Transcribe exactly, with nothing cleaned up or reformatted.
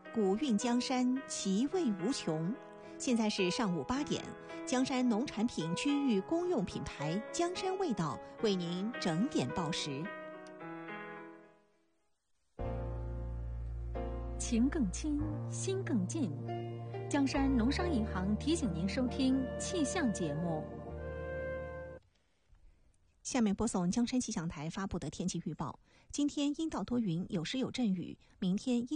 古韵江山，其味无穷。现在是上午八点，江山农产品区域公用品牌江山味道为您整点报时。 情更亲，心更近。江山农商银行提醒您收听气象节目。 下面播送江山气象台发布的天气预报：今天阴到多云，有时有阵雨；明天阴